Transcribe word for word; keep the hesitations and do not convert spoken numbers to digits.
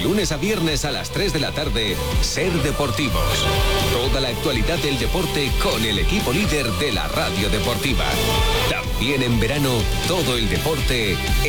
lunes a viernes a las tres de la tarde, Ser Deportivos. Toda la actualidad del deporte con el equipo líder de la radio deportiva. También en verano, todo el deporte